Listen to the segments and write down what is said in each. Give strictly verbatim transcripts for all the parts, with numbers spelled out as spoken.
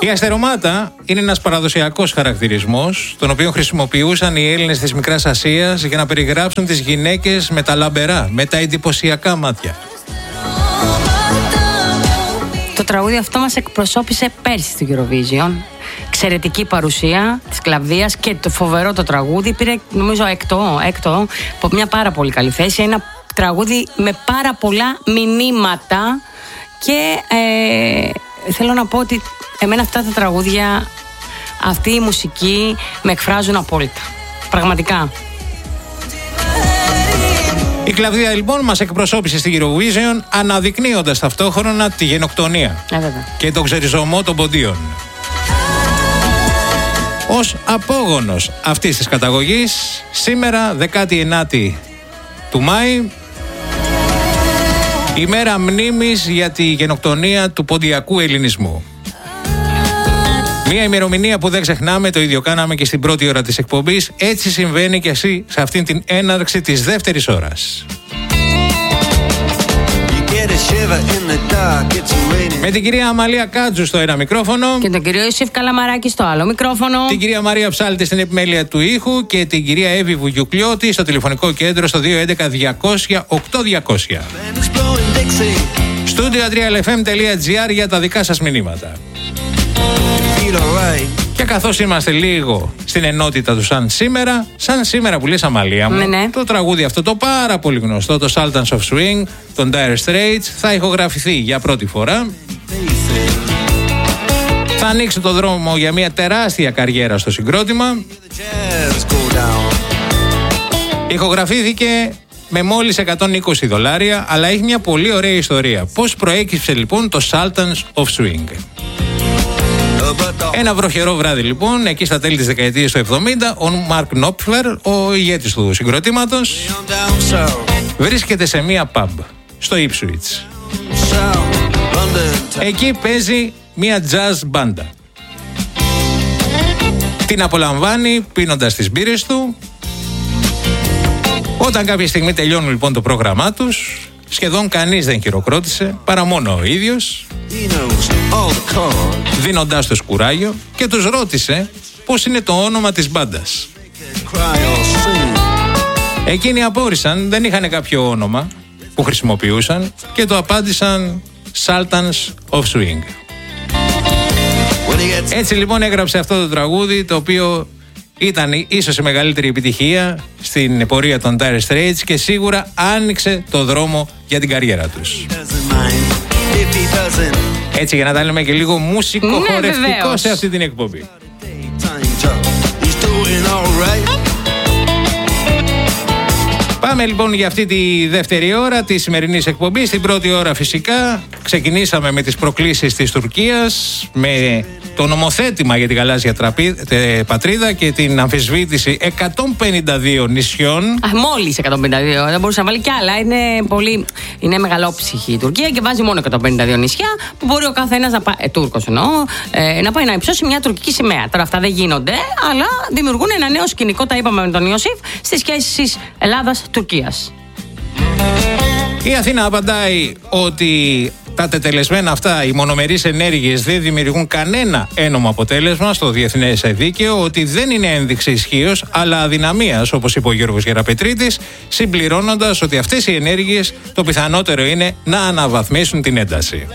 Η αστερομάτα είναι ένας παραδοσιακός χαρακτηρισμός, τον οποίο χρησιμοποιούσαν οι Έλληνες της Μικράς Ασίας για να περιγράψουν τις γυναίκες με τα λαμπερά, με τα εντυπωσιακά μάτια. Το τραγούδι αυτό μας εκπροσώπησε πέρσι στο Eurovision. Εξαιρετική παρουσία της Κλαβδίας και το φοβερό το τραγούδι. Πήρε, νομίζω, έκτο, έκτο από μια πάρα πολύ καλή θέση. Ένα τραγούδι με πάρα πολλά μηνύματα και ε, θέλω να πω ότι εμένα αυτά τα τραγούδια, αυτή η μουσική με εκφράζουν απόλυτα. Πραγματικά. Η Κλαβδία λοιπόν μας εκπροσώπησε στην Eurovision, αναδεικνύοντας ταυτόχρονα τη γενοκτονία ε, και τον ξεριζωμό των ποντίων. Ως απόγονος αυτής της καταγωγής, σήμερα δεκάτη ενάτη του Μάη, ημέρα μνήμης για τη γενοκτονία του ποντιακού ελληνισμού. Μια ημερομηνία που δεν ξεχνάμε, το ίδιο κάναμε και στην πρώτη ώρα της εκπομπής. Έτσι συμβαίνει και εσύ σε αυτήν την έναρξη της δεύτερης ώρας. Με την κυρία Αμαλία Κάτζου στο ένα μικρόφωνο και τον κύριο Ιωσήφ Καλαμαράκη στο άλλο μικρόφωνο, την κυρία Μαρία Ψάλτη στην επιμέλεια του ήχου και την κυρία Εύη Βουγιουκλιώτη στο τηλεφωνικό κέντρο στο δύο έντεκα διακόσια οκτώ διακόσια. Studio τρία ελ εφ εμ τελεία τζι άρ για τα δικά σας μηνύματα. Και καθώς είμαστε λίγο στην ενότητα του σαν σήμερα, σαν σήμερα που λες Αμαλία μου, ναι, ναι. το τραγούδι αυτό το πάρα πολύ γνωστό, το Sultans of Swing, των Dire Straits, θα ηχογραφηθεί για πρώτη φορά. Θα ανοίξει το δρόμο για μια τεράστια καριέρα στο συγκρότημα. Ηχογραφήθηκε με μόλις εκατόν είκοσι δολάρια, αλλά έχει μια πολύ ωραία ιστορία. Πώς προέκυψε λοιπόν το Sultans of Swing? Ένα βροχερό βράδυ λοιπόν, εκεί στα τέλη της δεκαετίας του εβδομήντα, ο Μαρκ Νόπφλερ, ο ηγέτης του συγκροτήματος, βρίσκεται σε μία pub στο Ipswich. Εκεί παίζει μία jazz μπάντα. Την απολαμβάνει πίνοντας τις μπύρες του. Όταν κάποια στιγμή τελειώνουν λοιπόν το πρόγραμμά τους, σχεδόν κανείς δεν χειροκρότησε, παρά μόνο ο ίδιος, δίνοντάς τους κουράγιο, και τους ρώτησε πώς είναι το όνομα της μπάντας. Εκείνοι απόρρισαν, δεν είχαν κάποιο όνομα που χρησιμοποιούσαν και το απάντησαν Sultans of Swing. Έτσι λοιπόν έγραψε αυτό το τραγούδι, το οποίο ήταν ίσως η μεγαλύτερη επιτυχία στην πορεία των Dire Straits και σίγουρα άνοιξε το δρόμο για την καριέρα τους. Έτσι, για να τα λέμε και λίγο μουσικοχορευτικό, ναι, σε αυτή την εκπομπή. Πάμε λοιπόν για αυτή τη δεύτερη ώρα της σημερινής εκπομπής. Στην πρώτη ώρα φυσικά ξεκινήσαμε με τις προκλήσεις της Τουρκίας, με το νομοθέτημα για την γαλάζια τραπή, τε, πατρίδα και την αμφισβήτηση εκατόν πενήντα δύο νησιών. Α, μόλις εκατόν πενήντα δύο, δεν μπορούσε να βάλει κι άλλα. Είναι, πολύ, είναι μεγαλόψυχη η Τουρκία και βάζει μόνο εκατόν πενήντα δύο νησιά που μπορεί ο καθένας να πάει, ε, Τούρκος εννοώ, ε, να πάει να υψώσει μια τουρκική σημαία. Τώρα αυτά δεν γίνονται, αλλά δημιουργούν ένα νέο σκηνικό, τα είπαμε με τον Ιωσήφ, στις σχέσεις Ελλάδας-Τουρκίας. Η Αθήνα απαντάει ότι τα τετελεσμένα αυτά, οι μονομερείς ενέργειες δεν δημιουργούν κανένα ένομο αποτέλεσμα στο διεθνές δίκαιο, ότι δεν είναι ένδειξη ισχύως αλλά αδυναμίας, όπως είπε ο Γιώργος Γεραπετρίτης, συμπληρώνοντας ότι αυτές οι ενέργειες το πιθανότερο είναι να αναβαθμίσουν την ένταση.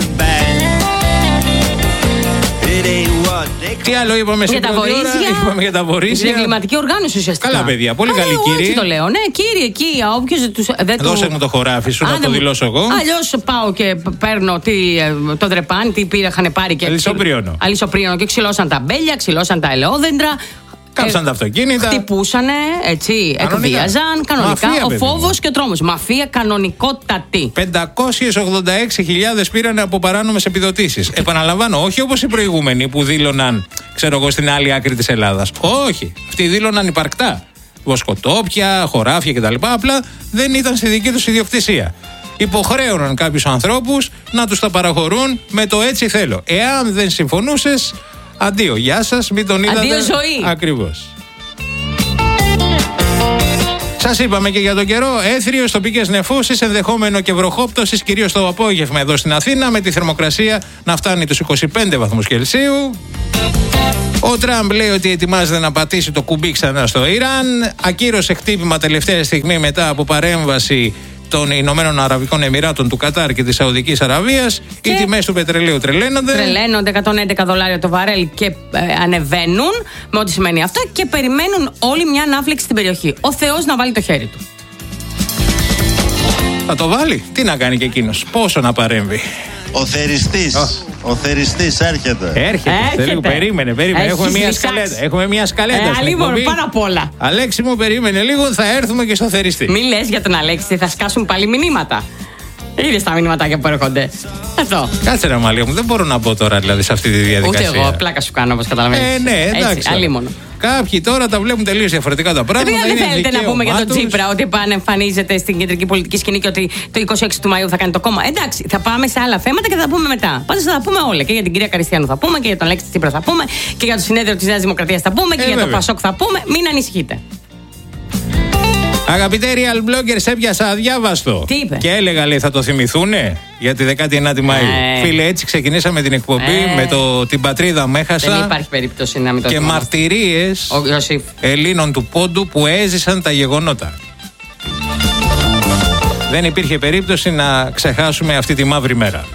Τι άλλο είπαμε για τα βορίζια. Είπαμε για τα βορίζια. Είναι εγκληματική οργάνωση ουσιαστικά. Καλά, παιδιά, πολύ καλή κύριε. Έτσι το λέω. Ναι, κύριε, εκεί. Όποιος τους, δεν Δώσε του... μου το χωράφι σου, να το δηλώσω εγώ. Αλλιώς πάω και παίρνω τι, το δρεπάν, τι πήρα, είχαν πάρει και. Αλυσοπρίωνο. Αλυσοπρίωνο και ξυλώσαν τα μπέλια, ξυλώσαν τα ελαιόδεντρα. Κάψαν ε, τα αυτοκίνητα. Χτυπούσανε, έτσι, εκβίαζαν. Κανονικά. Μαφία, ο φόβος και ο τρόμος. Μαφία κανονικότατη. πεντακόσιες ογδόντα έξι χιλιάδες πήραν από παράνομες επιδοτήσεις. Επαναλαμβάνω, όχι όπως οι προηγούμενοι που δήλωναν, ξέρω εγώ, στην άλλη άκρη της Ελλάδας. Όχι. Αυτοί δήλωναν υπαρκτά. Βοσκοτόπια, χωράφια κτλ. Απλά δεν ήταν στη δική τους ιδιοκτησία. Υποχρέωναν κάποιους ανθρώπους να τους τα παραχωρούν με το έτσι θέλω. Εάν δεν συμφωνούσες, αντίο, γεια σας, μην τον είδατε. Αντίο ζωή. Ακριβώς. Σας είπαμε και για τον καιρό. Έθριος, τοπικές νεφώσεις, ενδεχόμενο και βροχόπτωσης, κυρίως το απόγευμα εδώ στην Αθήνα, με τη θερμοκρασία να φτάνει τους είκοσι πέντε βαθμούς Κελσίου. Ο Τραμπ λέει ότι ετοιμάζεται να πατήσει το κουμπί ξανά στο Ιράν. Ακύρωσε χτύπημα τελευταία στιγμή μετά από παρέμβαση των Ηνωμένων Αραβικών Εμιράτων, του Κατάρ και της Σαουδικής Αραβίας. Και οι τιμές του πετρελαίου τρελαίνονται. Τρελαίνονται, εκατόν έντεκα δολάρια το βαρέλ και ε, ανεβαίνουν, με ό,τι σημαίνει αυτό, και περιμένουν όλοι μια ανάφλεξη στην περιοχή. Ο Θεός να βάλει το χέρι του. Θα το βάλει, τι να κάνει και εκείνος, πόσο να παρέμβει. Ο θεριστής. Oh. Ο θεριστής έρχεται. Έρχεται. Έρχεται. Περίμενε, περίμενε. Έχουμε μια, σκαλέτα, έχουμε μια σκαλέτα. Ε, Αλίμονο, πάνω απ' όλα. Αλέξη μου, περίμενε λίγο, θα έρθουμε και στο θεριστή. Μη λες για τον Αλέξη, θα σκάσουν πάλι μηνύματα. Είδες τα μηνύματάκια που έρχονται. Εδώ. Κάτσε ρε Μαλία μου, δεν μπορώ να πω τώρα δηλαδή σε αυτή τη διαδικασία. Ούτε εγώ, πλάκα σου κάνω όπως καταλαβαίνεις. Ε, ναι, εντάξει. Αλίμονο. Κάποιοι τώρα τα βλέπουν τελείως διαφορετικά τα πράγματα. Δεν θέλετε να πούμε για τον Τσίπρα ότι πανεμφανίζεται στην κεντρική πολιτική σκηνή και ότι το είκοσι έξι του Μαΐου θα κάνει το κόμμα. Εντάξει, θα πάμε σε άλλα θέματα και θα τα πούμε μετά. Πάντως θα τα πούμε όλα. Και για την κυρία Καριστιανού θα πούμε και για τον Αλέξη Τσίπρα θα πούμε και για το συνέδριο της Νέας Δημοκρατίας θα πούμε και ε, για βέβαια. το Πασόκ θα πούμε. Μην ανησυχείτε. Αγαπητέ real bloggers, έπιασα αδιάβαστο. Τι είπε? Και έλεγα, λέει, θα το θυμηθούνε για τη δεκάτη ενάτη Μαΐου. Ε. Φίλε, έτσι ξεκινήσαμε την εκπομπή ε. με το «Την πατρίδα με έχασα». Δεν υπάρχει περίπτωση να μην το και μαρτυρίες Ελλήνων του Πόντου που έζησαν τα γεγονότα. Δεν υπήρχε περίπτωση να ξεχάσουμε αυτή τη μαύρη μέρα.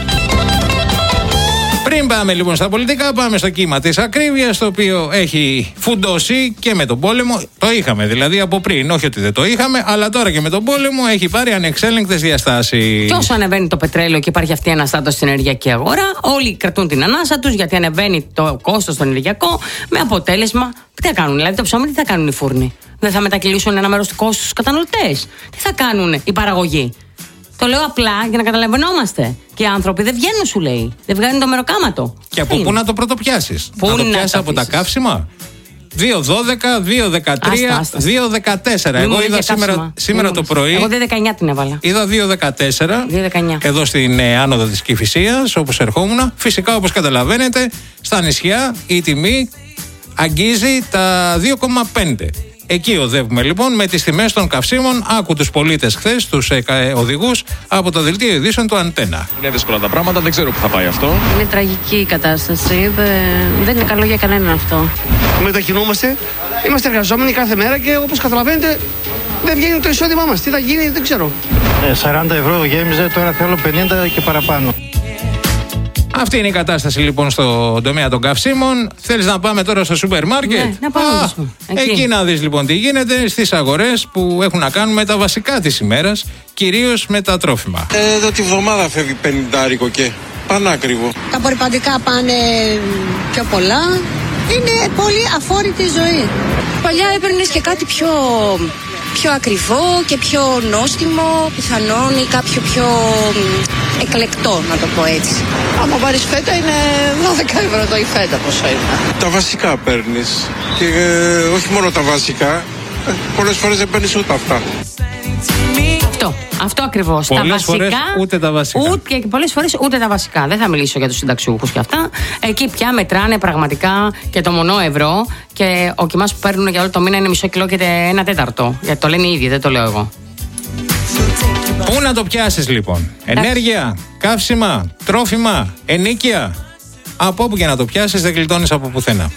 Πριν πάμε λοιπόν στα πολιτικά, πάμε στο κύμα της ακρίβειας, το οποίο έχει φουντώσει και με τον πόλεμο. Το είχαμε δηλαδή από πριν, όχι ότι δεν το είχαμε, αλλά τώρα και με τον πόλεμο έχει πάρει ανεξέλεγκτες διαστάσεις. Και όσο ανεβαίνει το πετρέλαιο και υπάρχει αυτή η αναστάτωση στην ενεργειακή αγορά, όλοι κρατούν την ανάσα τους γιατί ανεβαίνει το κόστος στο ενεργειακό, με αποτέλεσμα. Τι θα κάνουν, δηλαδή το ψωμί, τι θα κάνουν οι φούρνοι? Δεν θα μετακυλήσουν ένα μέρος του κόστους στους καταναλωτές? Τι θα κάνουν οι παραγωγοί? Το λέω απλά για να καταλαβαίνόμαστε. Και οι άνθρωποι δεν βγαίνουν, σου λέει. Δεν βγαίνουν το μεροκάματο. Και από πού να το πρωτοπιάσεις? Πού να το να πιάσεις από τα καύσιμα? δύο δώδεκα, δύο δεκατρία, δύο δεκατέσσερα. Εγώ είδα σήμερα, σήμερα το πρωί. Εγώ δύο δεκαεννιά την έβαλα. Είδα δύο δεκατέσσερα. δύο δεκαεννιά. Εδώ στην ε, άνοδο της Κηφισίας, όπως ερχόμουν. Φυσικά, όπως καταλαβαίνετε, στα νησιά η τιμή αγγίζει τα δύο κόμμα πέντε. Εκεί οδεύουμε λοιπόν με τις τιμές των καυσίμων. Άκου τους πολίτες χθες, τους ε, οδηγούς από το δελτίο ειδήσεων του Αντένα. Είναι δύσκολα τα πράγματα, δεν ξέρω που θα πάει αυτό. Είναι τραγική η κατάσταση. Δεν είναι καλό για κανέναν αυτό. Μετακινούμαστε, είμαστε εργαζόμενοι κάθε μέρα και όπως καταλαβαίνετε δεν βγαίνει το εισόδημά μας. Τι θα γίνει, δεν ξέρω. Ε, σαράντα ευρώ γέμιζε, τώρα θέλω πενήντα και παραπάνω. Αυτή είναι η κατάσταση λοιπόν στον τομέα των καυσίμων. Θέλεις να πάμε τώρα στο σούπερ μάρκετ? Ναι, να πάμε. Α, εκεί. εκεί να δεις λοιπόν τι γίνεται στις αγορές που έχουν να κάνουν με τα βασικά της ημέρας, κυρίως με τα τρόφιμα. Ε, εδώ τη βδομάδα φεύγει πενηντάρικο και πανάκριβο. Τα απορριπαντικά πάνε πιο πολλά. Είναι πολύ αφόρητη ζωή. Παλιά έπαιρνες και κάτι πιο, πιο ακριβό και πιο νόστιμο, πιθανόν, ή κάποιο πιο εκλεκτό, να το πω έτσι. Άμα πάρεις φέτα είναι δώδεκα ευρώ το η φέτα, πόσο είναι. Τα βασικά παίρνεις και ε, όχι μόνο τα βασικά, ε, πολλές φορές δεν παίρνεις ούτε αυτά. Αυτό, αυτό ακριβώς. Πολλές τα βασικά, φορές ούτε τα βασικά. Ούτε, και πολλές φορές ούτε τα βασικά. Δεν θα μιλήσω για τους συνταξιούχους και αυτά. Εκεί πια μετράνε πραγματικά και το μονό ευρώ. Και ο κοιμάς που παίρνουν για όλο το μήνα είναι μισό κιλό και ένα τέταρτο. Γιατί το λένε οι ίδιοι, δεν το λέω εγώ. Πού να το πιάσεις λοιπόν? Ενέργεια, καύσιμα, τρόφιμα, ενοίκια. Από όπου και να το πιάσεις δεν γλιτώνεις από πουθενά.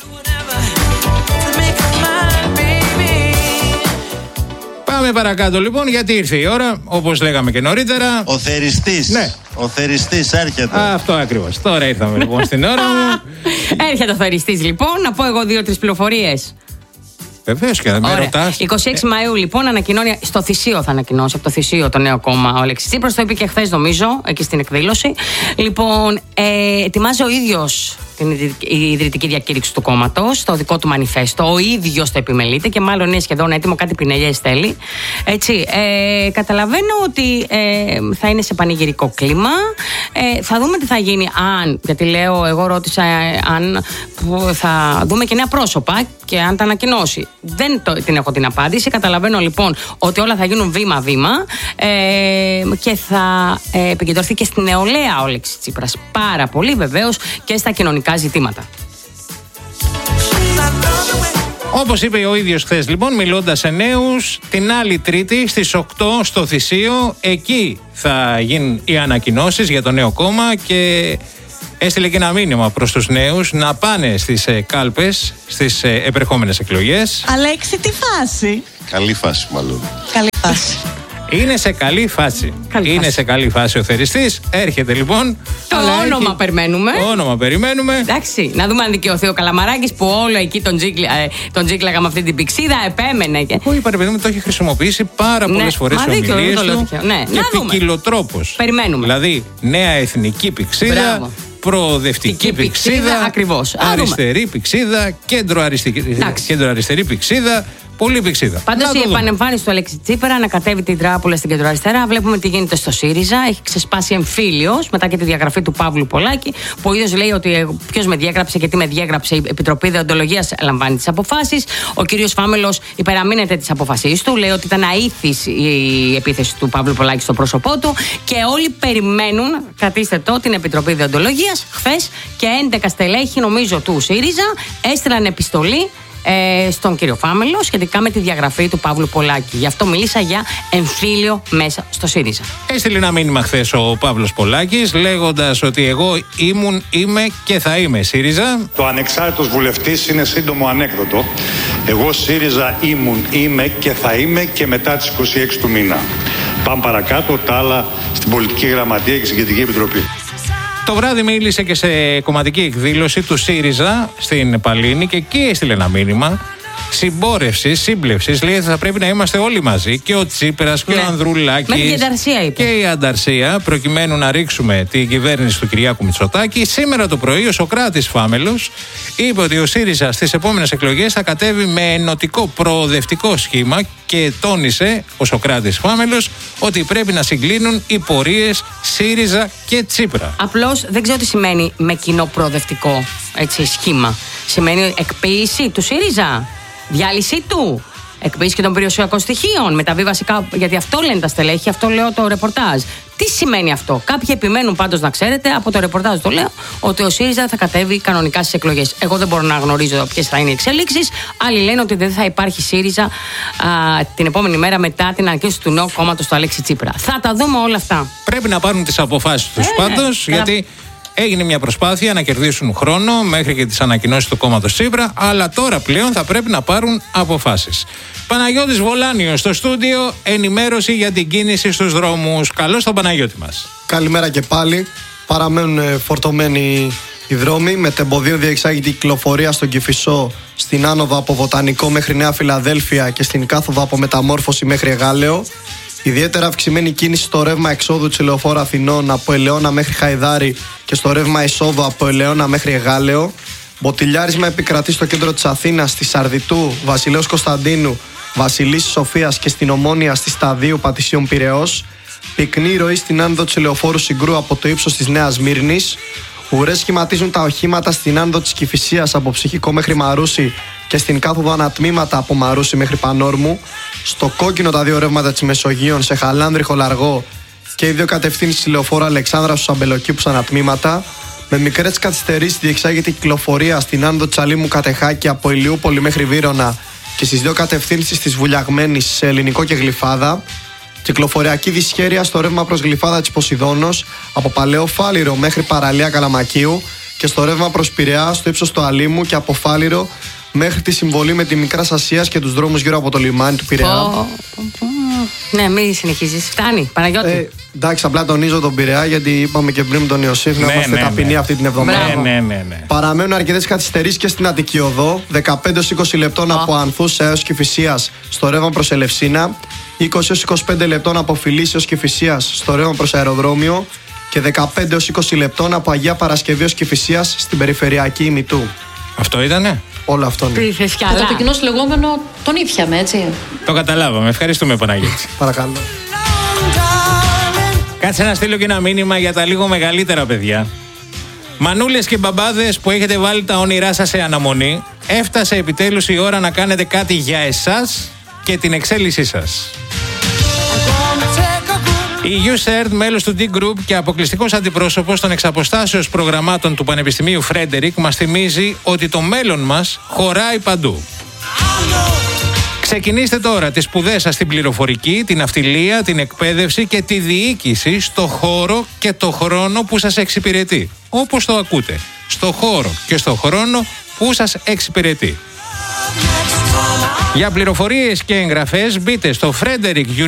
Πάμε παρακάτω λοιπόν, γιατί ήρθε η ώρα, όπως λέγαμε και νωρίτερα. Ο θεριστής. Ναι. Ο θεριστής έρχεται. Α, αυτό ακριβώς. Τώρα ήρθαμε λοιπόν στην ώρα μου. Έρχεται ο θεριστής λοιπόν. Να πω εγώ δύο-τρεις πληροφορίες. Βεβαίως και να με ρωτάς. είκοσι έξι Μαΐου λοιπόν ανακοινώνει, στο Θησίο θα ανακοινώσει, από το Θησίο το νέο κόμμα ο Αλέξης Τσίπρας. Το είπε και χθες νομίζω, εκεί στην εκδήλωση. Λοιπόν, ε, ετοιμάζει ο ίδιος την ιδρυτική διακήρυξη του κόμματος, το δικό του μανιφέστο. Ο ίδιος το επιμελείται και μάλλον είναι σχεδόν έτοιμο, κάτι πινελιές θέλει. Έτσι, ε, καταλαβαίνω ότι ε, θα είναι σε πανηγυρικό κλίμα. Ε, θα δούμε τι θα γίνει αν, γιατί λέω, εγώ ρώτησα ε, αν θα δούμε και νέα πρόσωπα και αν τα ανακοινώσει. Δεν το, την έχω την απάντηση. Καταλαβαίνω λοιπόν ότι όλα θα γίνουν βήμα-βήμα ε, και θα ε, επικεντρωθεί και στη νεολαία ο Αλέξης Τσίπρας. Πάρα πολύ βεβαίως και στα κοινωνικά ζητήματα. Όπως είπε ο ίδιος χθες, λοιπόν, μιλώντας σε νέους, την άλλη Τρίτη στις οκτώ στο Θησίο, εκεί θα γίνουν οι ανακοινώσεις για το νέο κόμμα και έστειλε και ένα μήνυμα προς τους νέους να πάνε στις ε, κάλπες, στις ε, επερχόμενες εκλογές. Αλέξη, τι φάση? Καλή φάση μάλλον. Καλή φάση. Είναι σε καλή φάση. Καλή Είναι φάση. σε καλή φάση ο θεριστής. Έρχεται λοιπόν. Το όνομα έχει... περιμένουμε. Το όνομα περιμένουμε. Εντάξει, να δούμε αν δικαιωθεί ο Καλαμαράκης που όλο εκεί τον, τζίκλα, ε, τον τζίκλαγα με αυτή την πηξίδα, επέμενε. Και... Εγώ είπα, ρε παιδί μου, το έχει χρησιμοποιήσει πάρα ναι, πολλές φορές στις ομιλίες του. Ναι, και ποικιλοτρόπως. Περιμένουμε. Δηλαδή, νέα εθνική πηξίδα. Μπράβο. Προοδευτική πηξίδα, πηξίδα ακριβώς. Αριστερή πηξίδα, κέντρο, αριστερή, κέντρο αριστερή πηξίδα, πολύ πηξίδα. Πάντως η επανεμφάνιση του Αλέξη Τσίπρα ανακατεύει την τράπουλα στην κεντροαριστερά. Βλέπουμε τι γίνεται στο ΣΥΡΙΖΑ. Έχει ξεσπάσει εμφύλιος μετά και τη διαγραφή του Παύλου Πολάκη, που ο ίδιος λέει ότι ποιος με διέγραψε και τι με διέγραψε. Η Επιτροπή Δεοντολογίας λαμβάνει τις αποφάσεις. Ο κύριος Φάμελος υπεραμείνεται τις αποφάσεις του. Λέει ότι ήταν αήθης η επίθεση του Παύλου Πολάκη στο πρόσωπό του. Και όλοι περιμένουν, κρατήστε το, την Επιτροπή Δεοντολογίας. Χθες και έντεκα στελέχη, νομίζω, του ΣΥΡΙΖΑ έστειλαν επιστολή ε, στον κύριο Φάμελο σχετικά με τη διαγραφή του Παύλου Πολάκη. Γι' αυτό μιλήσα για εμφύλιο μέσα στο ΣΥΡΙΖΑ. Έστειλε ένα μήνυμα χθες ο Παύλος Πολάκης λέγοντας ότι εγώ ήμουν, είμαι και θα είμαι ΣΥΡΙΖΑ. Το ανεξάρτητος βουλευτής είναι σύντομο ανέκδοτο. Εγώ ΣΥΡΙΖΑ ήμουν, είμαι και θα είμαι και μετά τις είκοσι έξι του μήνα. Πάμε παρακάτω, τα άλλα στην Πολιτική Γραμματεία και στην Κεντρική Επιτροπή. Το βράδυ μίλησε και σε κομματική εκδήλωση του ΣΥΡΙΖΑ στην Παλίνη και εκεί έστειλε ένα μήνυμα συμπόρευσης, σύμπλευσης. Λέει ότι θα πρέπει να είμαστε όλοι μαζί, και ο Τσίπρας και ναι. ο Ανδρουλάκης και η Ανταρσία, προκειμένου να ρίξουμε την κυβέρνηση του Κυριάκου Μητσοτάκη. Σήμερα το πρωί ο Σωκράτης Φάμελος είπε ότι ο ΣΥΡΙΖΑ στις επόμενες εκλογές θα κατέβει με ενωτικό προοδευτικό σχήμα και τόνισε ο Σωκράτης Φάμελος ότι πρέπει να συγκλίνουν οι πορείες ΣΥΡΙΖΑ και Τσίπρα. Απλώς δεν ξέρω τι σημαίνει με κοινό προοδευτικό έτσι, σχήμα. Σημαίνει εκποίηση του ΣΥΡΙΖΑ, διάλυσή του, εκποίηση και των περιουσιακών στοιχείων, μεταβεί βασικά, γιατί αυτό λένε τα στελέχη, αυτό λέω το ρεπορτάζ. Τι σημαίνει αυτό? Κάποιοι επιμένουν πάντως, να ξέρετε, από το ρεπορτάζ το λέω, ότι ο ΣΥΡΙΖΑ θα κατέβει κανονικά στις εκλογές. Εγώ δεν μπορώ να γνωρίζω ποιες θα είναι οι εξελίξεις. Άλλοι λένε ότι δεν θα υπάρχει ΣΥΡΙΖΑ α, την επόμενη μέρα μετά την ανακοίνωση του νέου κόμματος του Αλέξη Τσίπρα. Θα τα δούμε όλα αυτά. Πρέπει να πάρουν τις αποφάσεις τους ε, πάντως, ναι, γιατί. Έγινε μια προσπάθεια να κερδίσουν χρόνο μέχρι και τις ανακοινώσεις του κόμματος Τσίπρα, αλλά τώρα πλέον θα πρέπει να πάρουν αποφάσεις. Παναγιώτης Βολάνιος στο στούντιο, ενημέρωση για την κίνηση στους δρόμους. Καλώς τον Παναγιώτη μας. Καλημέρα και πάλι. Παραμένουν φορτωμένοι οι δρόμοι, με τεμποδίο διεξάγεται η κυκλοφορία στον Κηφισό, στην άνοδο από Βοτανικό μέχρι Νέα Φιλαδέλφια και στην κάθοδο από Μεταμόρφωση μέχρι Εγάλεο. Ιδιαίτερα αυξημένη κίνηση στο ρεύμα εξόδου της Λεωφόρου Αθηνών από Ελαιώνα μέχρι Χαϊδάρη και στο ρεύμα εισόδου από Ελαιώνα μέχρι Εγάλεο. Μποτιλιάρισμα επικρατεί στο κέντρο της Αθήνας, στη Σαρδιτού, Βασιλέως Κωνσταντίνου, Βασιλίσσης Σοφίας και στην Ομόνια στη Σταδίου Πατησίων Πειραιώς. Πυκνή ροή στην άνοδο της Λεωφόρου Συγκρού από το ύψος της Νέας Μύρνης. Ουρές σχηματίζουν τα οχήματα στην άνοδο της Κηφισίας από Ψυχικό μέχρι Μαρούσι και στην κάθοδο ανατμήματα από Μαρούσι μέχρι Πανόρμου. Στο κόκκινο τα δύο ρεύματα της Μεσογείων, σε Χαλάνδρη Λαργό και οι δύο κατευθύνσεις Λεωφόρου Αλεξάνδρα στους Αμπελοκήπους ανατμήματα. Με μικρές καθυστερήσεις διεξάγεται η κυκλοφορία στην άνοδο της Αλήμου Κατεχάκη από Ηλιούπολη μέχρι Βύρωνα και στις δύο κατευθύνσεις της Βουλιαγμένης σε Ελληνικό και Γλυφάδα. Κυκλοφοριακή δυσχέρεια στο ρεύμα προς Γλυφάδα της Ποσειδώνος από Παλαιό Φάληρο μέχρι Παραλία Καλαμακίου και στο ρεύμα προς Πειραιά στο ύψος του Αλήμου και από Φάληρο μέχρι τη συμβολή με τη Μικράς Ασίας και τους δρόμους γύρω από το λιμάνι του Πειραιά. Oh, oh, oh. Ναι, μην συνεχίζεις. Φτάνει, Παναγιώτη. Ε, εντάξει, απλά τονίζω τον Πειραιά γιατί είπαμε και πριν με τον Ιωσήφ να ναι, είμαστε ναι, ταπεινοί ναι. αυτή την εβδομάδα. Ναι, ναι, ναι, ναι. Παραμένουν αρκετές καθυστερήσεις και στην Αττική Οδό. δεκαπέντε έως είκοσι λεπτών oh. από Ανθούς έως Κηφισίας στο ρεύμα προς Ελευσίνα. είκοσι έως είκοσι πέντε λεπτών από Φιλής έως Κηφισίας στο ρεύμα προς Αεροδρόμιο. Και δεκαπέντε έως είκοσι λεπτών από Αγία Παρασκευή ως Κηφισίας στην περιφερειακή ημιτού. Αυτό ήτανε? Όλο αυτό είναι. Και το κοινό λεγόμενο τον ήπιαμε, έτσι. Το καταλάβαμε. Ευχαριστούμε, Παναγιώτη. Παρακαλώ. Κάτσε να στείλω και ένα μήνυμα για τα λίγο μεγαλύτερα παιδιά. Μανούλες και μπαμπάδες που έχετε βάλει τα όνειρά σας σε αναμονή, έφτασε επιτέλους η ώρα να κάνετε κάτι για εσάς και την εξέλιξή σας. Η YouShared, μέλος του D-Group και αποκλειστικός αντιπρόσωπος των εξαποστάσεως προγραμμάτων του Πανεπιστημίου Φρέντερικ, μας θυμίζει ότι το μέλλον μας χωράει παντού. Ξεκινήστε τώρα τις σπουδές σας στην πληροφορική, την ναυτιλία, την εκπαίδευση και τη διοίκηση στο χώρο και το χρόνο που σας εξυπηρετεί. Όπως το ακούτε. Στο χώρο και στο χρόνο που σας εξυπηρετεί. Για πληροφορίες και εγγραφές μπείτε στο Frederick